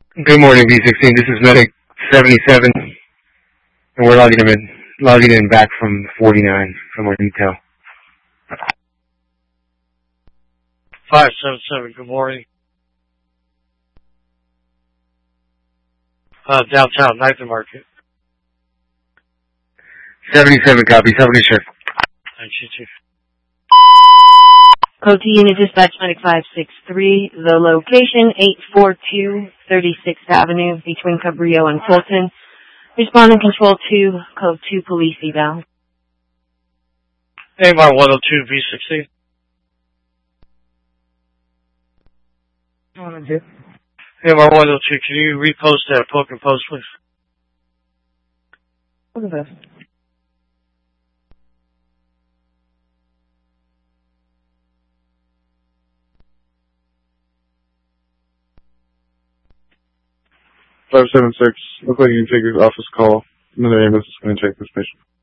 Good morning, V16. This is Medic 77, and we're logging in back from 49 from our detail. 577, good morning. Downtown, Knife and Market. 77, copy. 70, sure. Thank you, Chief. Code to Unit Dispatch Medic 563, the location 842 36th Avenue between Cabrillo and Fulton. Responding Control 2, Code 2 Police Eval. AMR 102 V16. AMR 102, can you repost that poke and post, please? What is this? Five 7 6. Looks like you can take your office call. Another ambulance is going to check this patient.